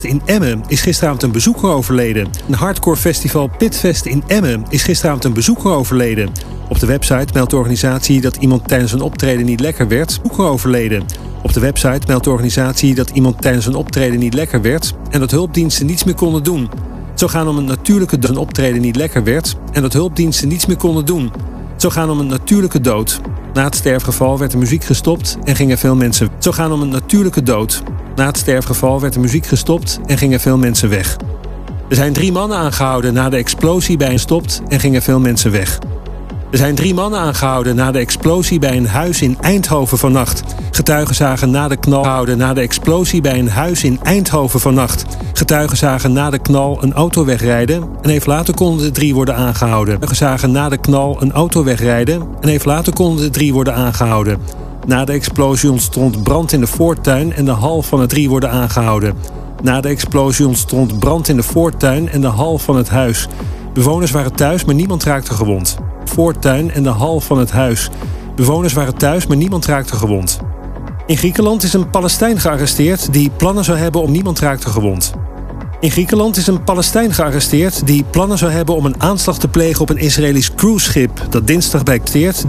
In Emmen is gisteravond een bezoeker overleden. Een hardcore festival Pitfest in Emmen is gisteravond een bezoeker overleden. Op de website meldt de organisatie dat iemand tijdens een optreden niet lekker werd. Bezoeker overleden. Op de website meldt de organisatie dat iemand tijdens een optreden niet lekker werd en dat hulpdiensten niets meer konden doen. Het zou gaan om een natuurlijke dood. Een optreden niet lekker werd en dat hulpdiensten niets meer konden doen. Het zou gaan om een natuurlijke dood. Na het sterfgeval werd de muziek gestopt en gingen veel mensen. Het zou gaan om een natuurlijke dood. Na het sterfgeval werd de muziek gestopt en gingen veel mensen weg. Er zijn 3 mannen aangehouden na de explosie bij een stopt en gingen veel mensen weg. Er zijn 3 mannen aangehouden na de explosie bij een huis in Eindhoven vannacht. Getuigen zagen na de knal houden na de explosie bij een huis in Eindhoven vannacht. Getuigen zagen na de knal een auto wegrijden en even later konden de 3 worden aangehouden. Getuigen zagen na de knal een auto wegrijden en even later konden de 3 worden aangehouden. Na de explosie ontstond brand in de voortuin en de hal van het 3 worden aangehouden. Na de explosie ontstond brand in de voortuin en de hal van het huis. Bewoners waren thuis, maar niemand raakte gewond. Voortuin en de hal van het huis. Bewoners waren thuis, maar niemand raakte gewond. In Griekenland is een Palestijn gearresteerd die plannen zou hebben om niemand raakte gewond. In Griekenland is een Palestijn gearresteerd die plannen zou hebben om een aanslag te plegen op een Israëlisch cruiseschip dat dinsdag bij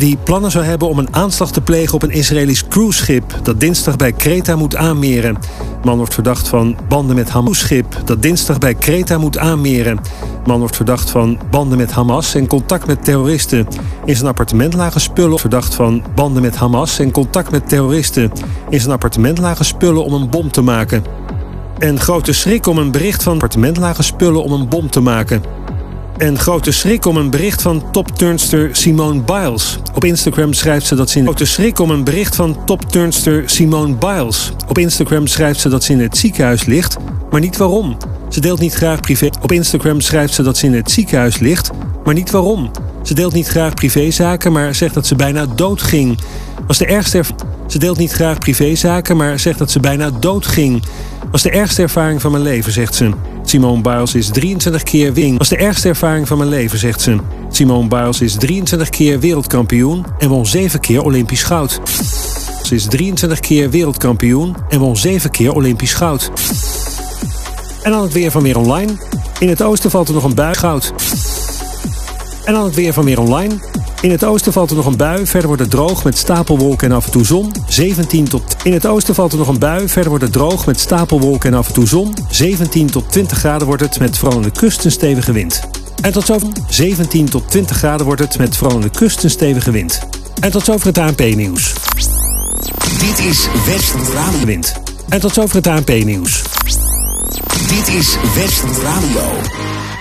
Kreta moet aanmeren. De man wordt verdacht van banden met Hamas. Dat dinsdag bij Kreta moet aanmeren. De man wordt verdacht van banden met Hamas en contact met terroristen. In zijn appartement lagen spullen. Verdacht van banden met Hamas en contact met terroristen. In zijn appartement lagen spullen om een bom te maken. En grote schrik om een bericht van appartement lagen spullen om een bom te maken. En grote schrik om een bericht van topturnster Simone Biles. Op Instagram schrijft ze dat ze in Op Instagram schrijft ze dat ze in het ziekenhuis ligt, maar niet waarom. Ze deelt niet graag privé. Op Instagram schrijft ze dat ze in het ziekenhuis ligt, maar niet waarom. Ze deelt niet graag privézaken, maar zegt dat ze bijna dood ging. Ze deelt niet graag privézaken, maar zegt dat ze bijna dood ging. Was de ergste ervaring van mijn leven, zegt ze. Simone Biles is 23 keer Was de ergste ervaring van mijn leven, zegt ze. Simone Biles is 23 keer wereldkampioen en won 7 keer Olympisch goud. Ze is 23 keer wereldkampioen en won 7 keer Olympisch goud. En dan het weer van Weer Online. In het oosten valt er nog een bui. Goud. En dan het weer van Weer Online. In het oosten valt er nog een bui, verder wordt het droog met stapelwolken en af en toe zon. 17 tot... In het oosten valt er nog een bui, verder wordt het droog met stapelwolken en af en toe zon. 17 tot 20 graden wordt het met vooral aan de kust een stevige wind. En tot zover 17 tot 20 graden wordt het met vooral aan de kust een stevige wind. En tot zover het ANP-nieuws. Dit is Westradio. Wind. En tot zover het ANP-nieuws. Dit is Westradio.